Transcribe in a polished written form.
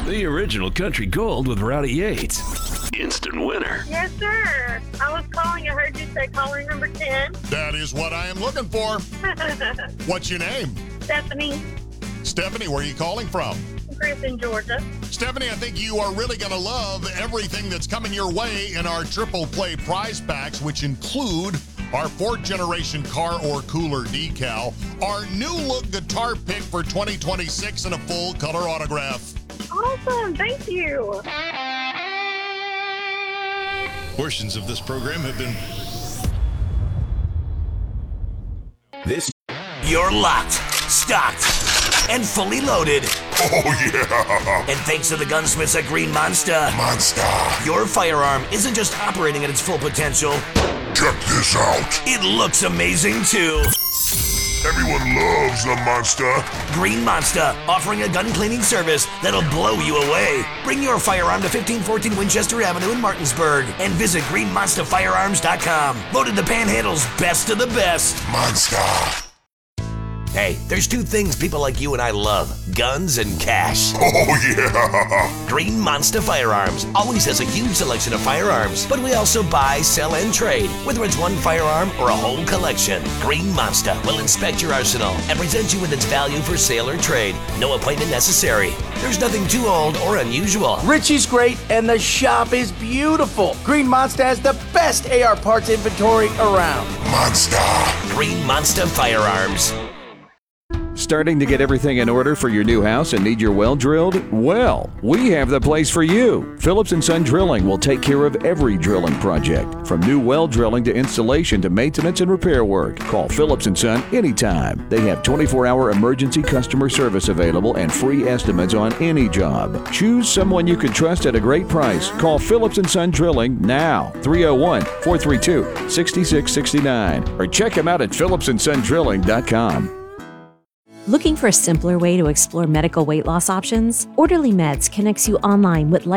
The original Country Gold with Rowdy Yates. Instant winner. Yes, sir. I was calling. I heard you say caller number 10. That is what I am looking for. What's your name? Stephanie. Stephanie, where are you calling from? Griffin, Georgia. Stephanie, I think you are really going to love everything that's coming your way in our triple play prize packs, which include our 4th generation car or cooler decal, our new look guitar pick for 2026, and a full color autograph. Awesome. Thank you. Portions of this program have been... You're locked, stocked, and fully loaded. Oh, yeah. And thanks to the gunsmiths at Green Monster, your firearm isn't just operating at its full potential. Check this out. It looks amazing, too. Everyone loves the Monster. Green Monster, offering a gun cleaning service that'll blow you away. Bring your firearm to 1514 Winchester Avenue in Martinsburg and visit greenmonsterfirearms.com. Voted the Panhandle's best of the best. Monster. Hey, there's 2 things people like you and I love: guns and cash. Oh, yeah. Green Monster Firearms always has a huge selection of firearms, but we also buy, sell, and trade, whether it's one firearm or a whole collection. Green Monster will inspect your arsenal and present you with its value for sale or trade. No appointment necessary. There's nothing too old or unusual. Richie's great, and the shop is beautiful. Green Monster has the best AR parts inventory around. Monster. Green Monster Firearms. Starting to get everything in order for your new house and need your well drilled? Well, we have the place for you. Phillips & Son Drilling will take care of every drilling project, from new well drilling to installation to maintenance and repair work. Call Phillips & Son anytime. They have 24-hour emergency customer service available and free estimates on any job. Choose someone you can trust at a great price. Call Phillips & Son Drilling now, 301-432-6669, or check them out at phillipsandsondrilling.com. Looking for a simpler way to explore medical weight loss options? Orderly Meds connects you online with